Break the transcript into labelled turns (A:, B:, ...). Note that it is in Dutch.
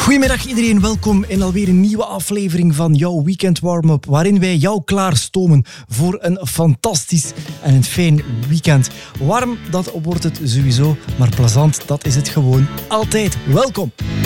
A: Goedemiddag iedereen, welkom in alweer een nieuwe aflevering van jouw Weekend Warm-up, waarin wij jou klaarstomen voor een fantastisch en een fijn weekend. Warm, dat wordt het sowieso, maar plezant, dat is het gewoon altijd. Welkom!